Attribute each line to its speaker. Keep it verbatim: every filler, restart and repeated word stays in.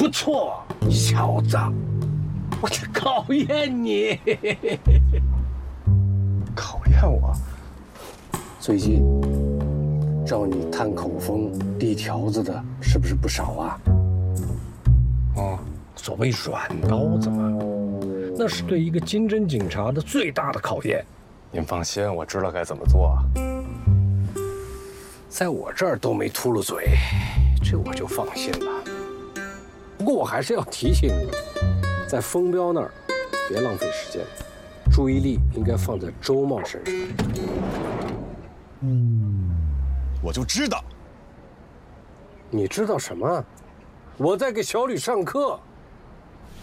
Speaker 1: 不错，小子，我在考验你。
Speaker 2: 考验我？
Speaker 1: 最近找你探口风、递条子的，是不是不少啊？
Speaker 2: 哦，
Speaker 1: 所谓软刀子嘛，那是对一个经侦警察的最大的考验。
Speaker 2: 您放心，我知道该怎么做。
Speaker 1: 在我这儿都没秃噜嘴，这我就放心了。不过我还是要提醒你，在风彪那儿别浪费时间，注意力应该放在周茂身上。
Speaker 3: 嗯，我就知道。
Speaker 1: 你知道什么？我在给小吕上课。